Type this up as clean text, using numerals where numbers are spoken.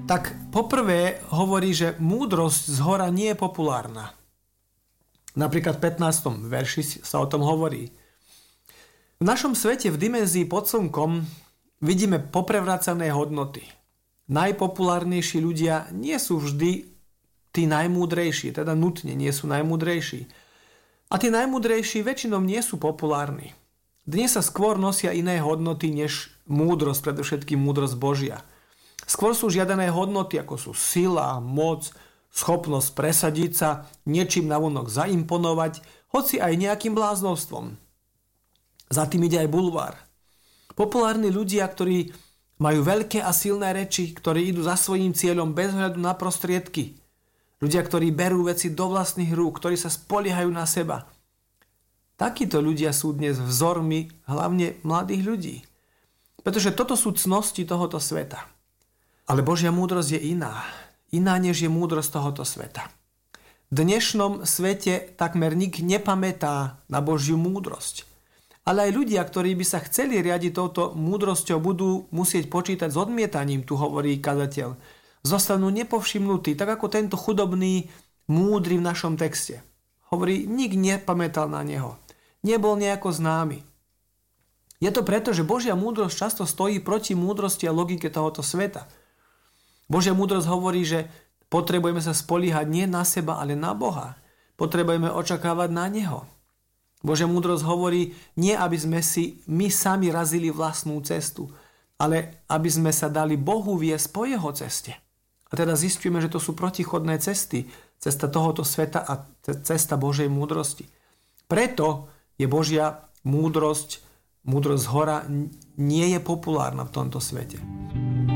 tak poprvé hovorí, že múdrosť zhora nie je populárna. Napríklad v 15. verši sa o tom hovorí. V našom svete v dimenzii pod slnkom vidíme poprevracané hodnoty. Najpopulárnejší ľudia nie sú vždy tí najmúdrejší, teda nutne nie sú najmúdrejší. A tí najmúdrejší väčšinou nie sú populárni. Dnes sa skôr nosia iné hodnoty než múdrosť, predovšetkým múdrosť Božia. Skôr sú žiadané hodnoty, ako sú sila, moc, schopnosť presadiť sa, niečím navonok zaimponovať, hoci aj nejakým bláznovstvom. Za tým ide aj bulvár. Populárni ľudia, ktorí majú veľké a silné reči, ktorí idú za svojím cieľom bez hľadu na prostriedky. Ľudia, ktorí berú veci do vlastných rúk, ktorí sa spoliehajú na seba. Takíto ľudia sú dnes vzormi hlavne mladých ľudí. Pretože toto sú cnosti tohoto sveta. Ale Božia múdrosť je iná. Iná, než je múdrosť tohoto sveta. V dnešnom svete takmer nik nepamätá na Božiu múdrosť. Ale aj ľudia, ktorí by sa chceli riadiť touto múdrosťou, budú musieť počítať s odmietaním, tu hovorí kazateľ. Zostanú nepovšimnutí, tak ako tento chudobný múdry v našom texte. Hovorí, nik nepamätal na neho. Nebol nejako známy. Je to preto, že Božia múdrosť často stojí proti múdrosti a logike tohoto sveta. Božia múdrosť hovorí, že potrebujeme sa spoliehať nie na seba, ale na Boha. Potrebujeme očakávať na Neho. Božia múdrosť hovorí nie, aby sme si my sami razili vlastnú cestu, ale aby sme sa dali Bohu viesť po Jeho ceste. A teda zistíme, že to sú protichodné cesty. Cesta tohoto sveta a cesta Božej múdrosti. Preto je Božia múdrosť z hora nie je populárna v tomto svete.